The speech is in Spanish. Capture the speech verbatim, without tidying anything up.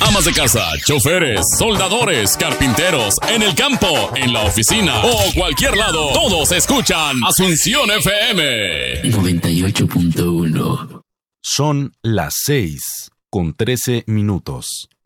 Amas de casa, choferes, soldadores, carpinteros, en el campo, en la oficina o cualquier lado, todos escuchan Asunción F M noventa y ocho punto uno. Son las seis con trece minutos.